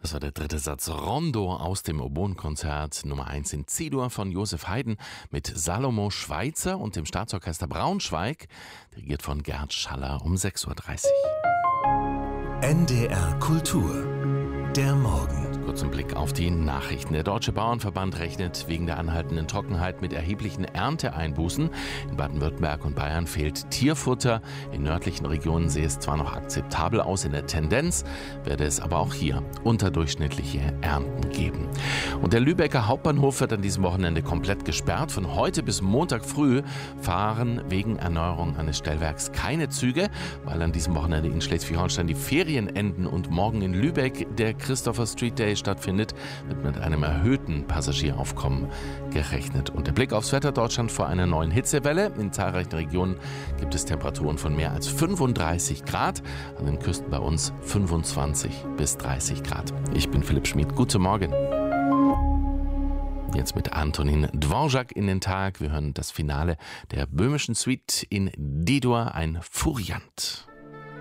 Das war der dritte Satz Rondo aus dem Oboenkonzert Nummer 1 in C-Dur von Josef Haydn mit Salomo Schweizer und dem Staatsorchester Braunschweig, dirigiert von Gerd Schaller um 6:30 Uhr. NDR Kultur. Der Morgen. Kurzen Blick auf die Nachrichten. Der Deutsche Bauernverband rechnet wegen der anhaltenden Trockenheit mit erheblichen Ernteeinbußen. In Baden-Württemberg und Bayern fehlt Tierfutter. In nördlichen Regionen sehe es zwar noch akzeptabel aus, in der Tendenz werde es aber auch hier unterdurchschnittliche Ernten geben. Und der Lübecker Hauptbahnhof wird an diesem Wochenende komplett gesperrt. Von heute bis Montag früh fahren wegen Erneuerung eines Stellwerks keine Züge, weil an diesem Wochenende in Schleswig-Holstein die Ferien enden und morgen in Lübeck der Christopher Street Day stattfindet, wird mit einem erhöhten Passagieraufkommen gerechnet. Und der Blick aufs Wetter: Deutschland vor einer neuen Hitzewelle. In zahlreichen Regionen gibt es Temperaturen von mehr als 35 Grad. An den Küsten bei uns 25 bis 30 Grad. Ich bin Philipp Schmid. Guten Morgen. Jetzt mit Antonin Dvorak in den Tag. Wir hören das Finale der böhmischen Suite in D-Dur, ein Furiant.